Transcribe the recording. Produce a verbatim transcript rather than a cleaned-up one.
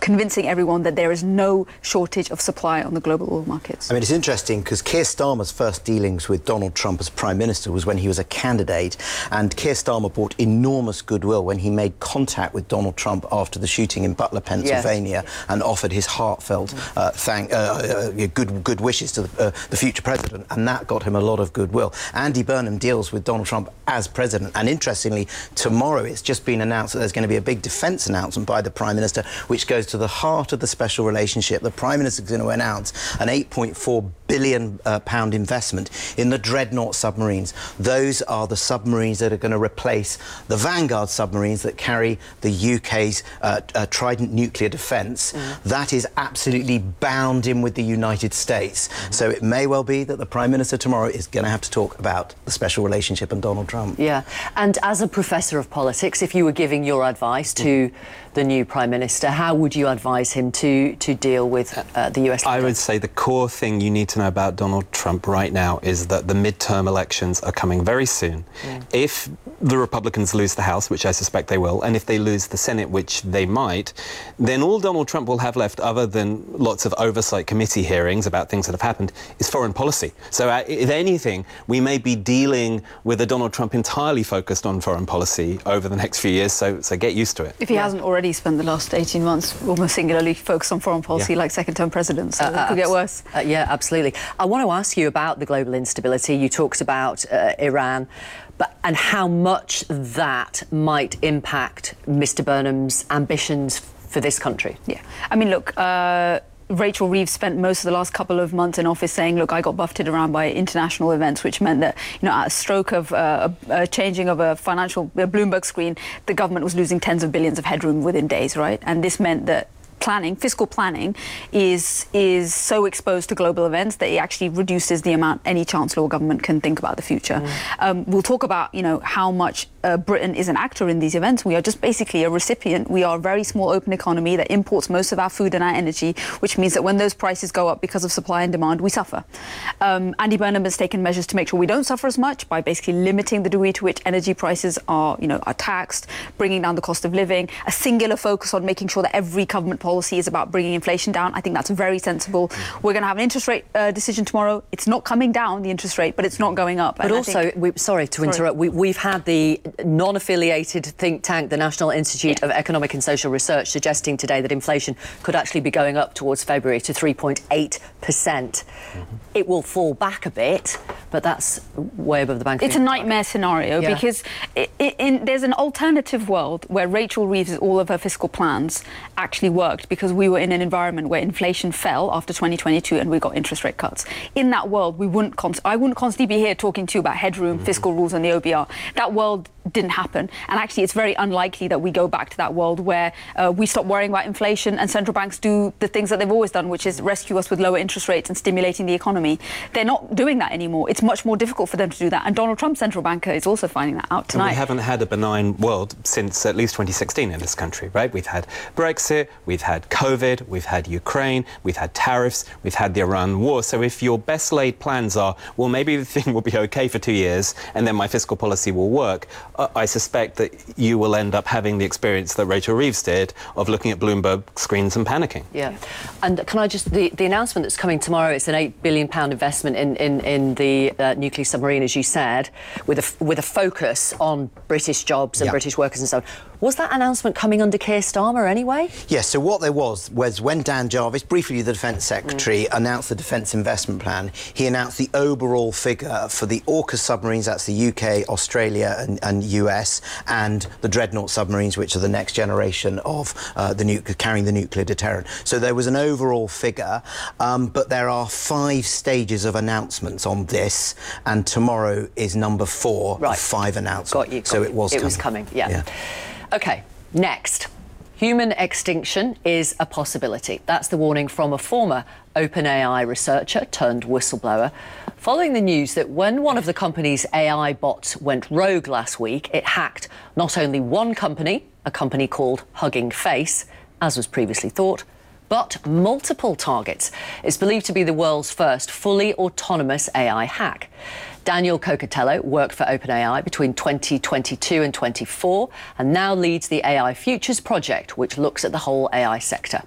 convincing everyone that there is no shortage of supply on the global oil markets. I mean, it's interesting because Keir Starmer's first dealings with Donald Trump as Prime Minister was when he was a candidate, and Keir Starmer brought enormous goodwill when he made contact with Donald Trump after the shooting in Butler, Pennsylvania, yes. and offered his heartfelt uh, thank, uh, uh, good good wishes to the, uh, the future president, and that got him a lot of goodwill. Andy Burnham deals with Donald Trump as president, and interestingly, tomorrow it's just been announced that there's going to be a big defence announcement by the Prime Minister, which goes to the heart of the special relationship. The Prime Minister is going to announce an eight point four billion pound investment in the Dreadnought submarines. Those are the submarines that are going to replace the Vanguard submarines that carry the U K's uh, uh, Trident nuclear defence. Mm. That is absolutely bound in with the United States. Mm. So it may well be that the Prime Minister tomorrow is going to have to talk about the special relationship and Donald Trump. Yeah, and as a professor of politics, if you were giving your advice to mm. the new Prime Minister, how would you advise him to, to deal with uh, the U S leader? I would say the core thing you need to know about Donald Trump right now is that the midterm elections are coming very soon. Mm. If the Republicans lose the House, which I suspect they will, and if they lose the Senate, which they might, then all Donald Trump will have left, other than lots of oversight committee hearings about things that have happened, is foreign policy. So uh, if anything, we may be dealing with a Donald Trump entirely focused on foreign policy over the next few years, so, so get used to it. If he yeah. hasn't already spent the last eighteen months almost singularly focused on foreign policy, yeah. like second-term president, so uh, it could get worse. Uh, yeah, absolutely. I want to ask you about the global instability. You talked about uh, Iran, but and how much that might impact Mister Burnham's ambitions for this country. Yeah, I mean, look, uh, Rachel Reeves spent most of the last couple of months in office saying, look, I got buffeted around by international events, which meant that, you know, at a stroke of uh, a, a changing of a financial a Bloomberg screen, the government was losing tens of billions of headroom within days, right? And this meant that planning, fiscal planning, is is so exposed to global events that it actually reduces the amount any chancellor or government can think about the future. Mm. Um, we'll talk about, you know, how much uh, Britain is an actor in these events. We are just basically a recipient. We are a very small open economy that imports most of our food and our energy, which means that when those prices go up because of supply and demand, we suffer. Um, Andy Burnham has taken measures to make sure we don't suffer as much by basically limiting the degree to which energy prices are, you know, are taxed, bringing down the cost of living, a singular focus on making sure that every government policy policy is about bringing inflation down. I think that's very sensible. Mm. We're going to have an interest rate uh, decision tomorrow. It's not coming down, the interest rate, but it's not going up. But and also, think... we, sorry to sorry. interrupt, we, we've had the non-affiliated think tank, the National Institute yeah. of Economic and Social Research, suggesting today that inflation could actually be going up towards February to three point eight percent. Mm-hmm. It will fall back a bit, but that's way above the Bank of It's a nightmare scenario yeah. because it, it, in, there's an alternative world where Rachel Reeves' all of her fiscal plans actually worked because we were in an environment where inflation fell after twenty twenty-two and we got interest rate cuts. In that world, we wouldn't const- I wouldn't constantly be here talking to you about headroom, mm-hmm. fiscal rules and the O B R. That world didn't happen. And actually, it's very unlikely that we go back to that world where uh, we stop worrying about inflation and central banks do the things that they've always done, which is rescue us with lower interest rates and stimulating the economy. They're not doing that anymore. It's much more difficult for them to do that. And Donald Trump, central banker, is also finding that out tonight. And we haven't had a benign world since at least twenty sixteen in this country, right? We've had Brexit, we've had COVID, we've had Ukraine, we've had tariffs, we've had the Iran war. So if your best laid plans are, well, maybe the thing will be okay for two years and then my fiscal policy will work, uh, I suspect that you will end up having the experience that Rachel Reeves did of looking at Bloomberg screens and panicking. Yeah. And can I just, the, the announcement that's coming tomorrow, it's an eight billion pound investment in, in, in the uh, nuclear submarine, as you said, with a, with a focus on British jobs and yeah. British workers and so on. Was that announcement coming under Keir Starmer anyway? Yes, so what there was, was when Dan Jarvis, briefly the Defence Secretary, mm. announced the Defence Investment Plan, he announced the overall figure for the AUKUS submarines, that's the U K, Australia and, and U S, and the Dreadnought submarines, which are the next generation of uh, the nu- carrying the nuclear deterrent. So there was an overall figure, um, but there are five stages of announcements on this, and tomorrow is number four right. of five announcements. Got you. Got so you. it was It coming. was coming, yeah. yeah. OK, next. Human extinction is a possibility. That's the warning from a former OpenAI researcher turned whistleblower, following the news that when one of the company's A I bots went rogue last week, it hacked not only one company, a company called Hugging Face, as was previously thought, but multiple targets. It's believed to be the world's first fully autonomous A I hack. Daniel Cocatello worked for OpenAI between twenty twenty-two and twenty-four and now leads the A I Futures project, which looks at the whole A I sector.